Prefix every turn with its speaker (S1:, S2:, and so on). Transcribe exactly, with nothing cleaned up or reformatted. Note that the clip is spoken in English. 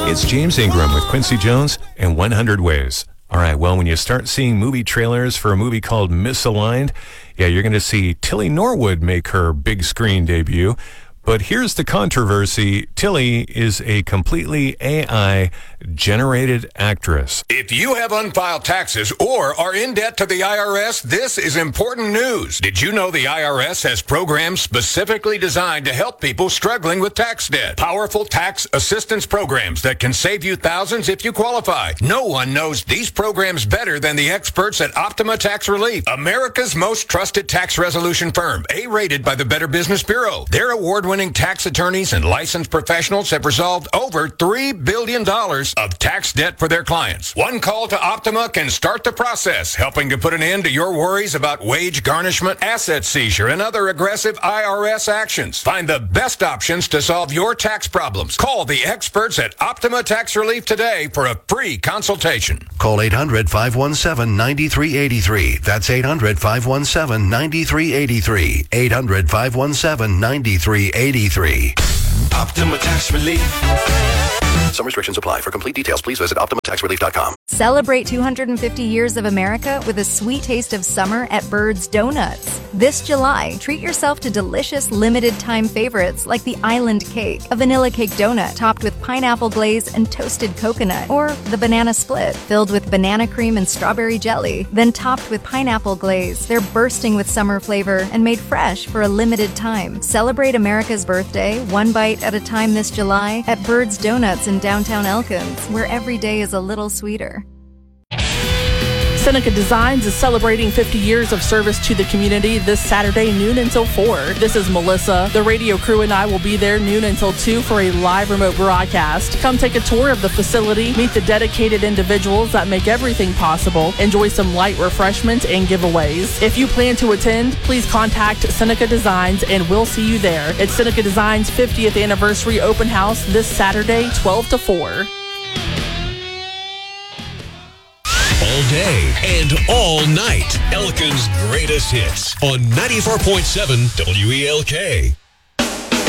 S1: It's James Ingram with Quincy Jones and one hundred Ways. All right, well, when you start seeing movie trailers for a movie called Misaligned, yeah, you're going to see Tilly Norwood make her big screen debut. But here's the controversy. Tilly is a completely A I-generated actress.
S2: If you have unfiled taxes or are in debt to the I R S, this is important news. Did you know the I R S has programs specifically designed to help people struggling with tax debt? Powerful tax assistance programs that can save you thousands if you qualify. No one knows these programs better than the experts at Optima Tax Relief, America's most trusted tax resolution firm, A-rated by the Better Business Bureau. Their award-winning tax attorneys and licensed professionals have resolved over three billion dollars of tax debt for their clients. One call to Optima can start the process, helping to put an end to your worries about wage garnishment, asset seizure, and other aggressive I R S actions. Find the best options to solve your tax problems. Call the experts at Optima Tax Relief today for a free consultation.
S3: Call eight hundred, five one seven, nine three eight three. That's eight hundred, five one seven, nine three eight three. eight hundred, five one seven, nine three eight three.
S4: Optima Tax Relief.
S3: Some restrictions apply. For complete details, please visit optima tax relief dot com.
S5: Celebrate two hundred fifty years of America with a sweet taste of summer at Bird's Donuts. This July, treat yourself to delicious limited-time favorites like the Island Cake, a vanilla cake donut topped with pineapple glaze and toasted coconut, or the Banana Split, filled with banana cream and strawberry jelly, then topped with pineapple glaze. They're bursting with summer flavor and made fresh for a limited time. Celebrate America's birthday, one bite at a time this July at Bird's Donuts in downtown Elkins, where every day is a little sweeter.
S6: Seneca Designs is celebrating fifty years of service to the community this Saturday, noon until four. This is Melissa. The radio crew and I will be there noon until two for a live remote broadcast. Come take a tour of the facility, meet the dedicated individuals that make everything possible, enjoy some light refreshments and giveaways. If you plan to attend, please contact Seneca Designs and we'll see you there. It's Seneca Designs' fiftieth anniversary open house this Saturday, twelve to four.
S7: All day and all night. Elkin's greatest hits on ninety-four point seven W E L K.